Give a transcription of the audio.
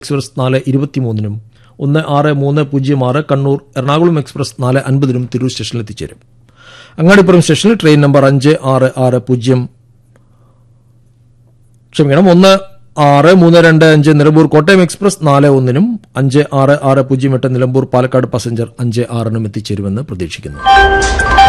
Express 4:23 1630 Kannur Ernakulam express 4:50 Tirur സ്റ്റേഷനിൽ എത്തിച്ചേരും. അങ്ങാടിപ്പുറം സ്റ്റേഷനിൽ train number 1632 Nilambur Kottayam express 4:01 5660 Nilambur Palakkad passenger 5:06 എത്തിച്ചേരുമെന്ന് പ്രതീക്ഷിക്കുന്നു.